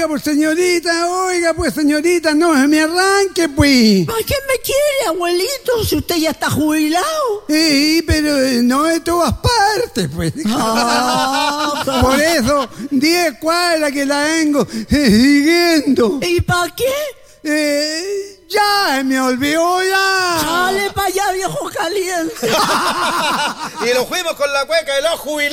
oiga, pues señorita, no me arranque, pues. ¿Para qué me quiere, abuelito, si usted ya está jubilado? Sí, pero no de todas partes, pues. Por eso, 10 cuadras que la vengo siguiendo. ¿Y para qué? Ya, me olvidó ya. Sale para allá, viejo caliente. Y lo fuimos con la cueca de los jubilados.